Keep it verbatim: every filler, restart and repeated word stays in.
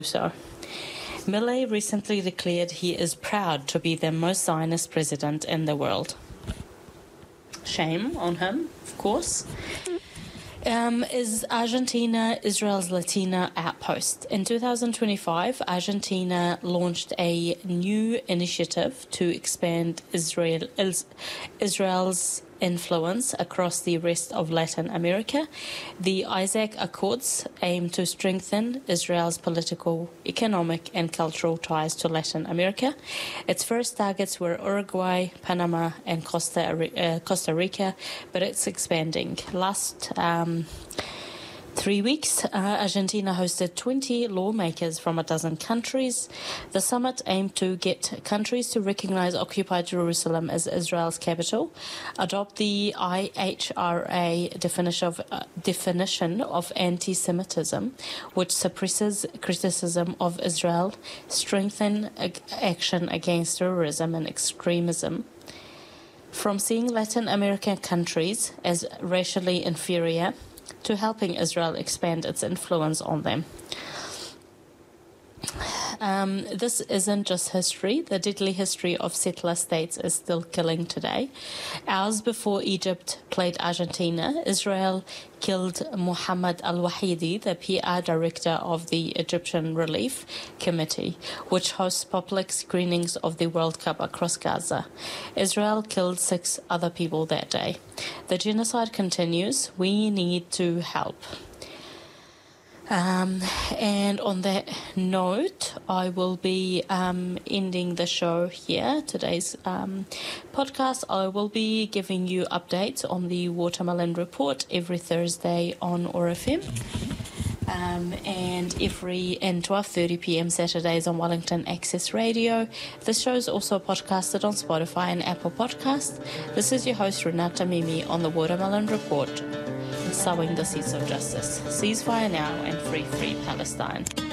so. Milei recently declared he is proud to be the most Zionist president in the world. Shame on him, of course. Um, is Argentina Israel's Latina outpost? In two thousand twenty-five, Argentina launched a new initiative to expand Israel, Israel's influence across the rest of Latin America. The Isaac Accords aim to strengthen Israel's political, economic, and cultural ties to Latin America. Its first targets were Uruguay, Panama, and Costa, uh, Costa Rica, but it's expanding. Last um, Three weeks, uh, Argentina hosted twenty lawmakers from a dozen countries. The summit aimed to get countries to recognize occupied Jerusalem as Israel's capital, adopt the I H R A definition of, uh, definition of anti-Semitism, which suppresses criticism of Israel, strengthen ag- action against terrorism and extremism. From seeing Latin American countries as racially inferior to helping Israel expand its influence on them. Um, this isn't just history. The deadly history of settler states is still killing today. Hours before Egypt played Argentina, Israel killed Mohammed al-Wahidi, the P R director of the Egyptian Relief Committee, which hosts public screenings of the World Cup across Gaza. Israel killed six other people that day. The genocide continues. We need to help. Um, and on that note, I will be um, ending the show here. Today's um, podcast, I will be giving you updates on the Watermelon Report every Thursday on O A R F M. Um, and every and twelve thirty p.m. Saturdays on Wellington Access Radio. This show is also podcasted on Spotify and Apple Podcasts. This is your host, Renata Mimi, on the Watermelon Report, sowing the seeds of justice. Ceasefire now and free, free Palestine.